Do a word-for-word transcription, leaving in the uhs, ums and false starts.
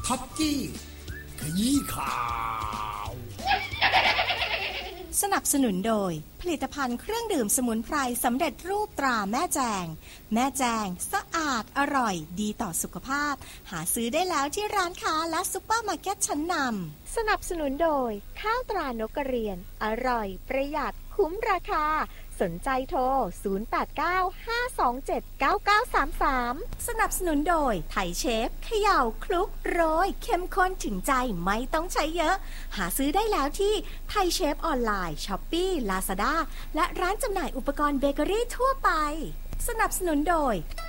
ท็อปจี้ขยี้ข่าวสนับสนุนโดยผลิตภัณฑ์เครื่องดื่มสมุนไพรสำเร็จรูปตราแม่แจงแม่แจงสะอาดอร่อยดีต่อสุขภาพหาซื้อได้แล้วที่ร้านค้าและซุปเปอร์มาร์เก็ตชั้นนำสนับสนุนโดยข้าวตรานกกระเรียนอร่อยประหยัดคุ้มราคาสนใจโทรศูนย์ แปด เก้า ห้า สอง เจ็ด เก้า เก้า สาม สามสนับสนุนโดยไทยเชฟเขย่าคลุกโรยเข้มข้นถึงใจไม่ต้องใช้เยอะหาซื้อได้แล้วที่ไทยเชฟออนไลน์ช้อปปี้ลาซาด้าและร้านจำหน่ายอุปกรณ์เบเกอรี่ทั่วไปสนับสนุนโดย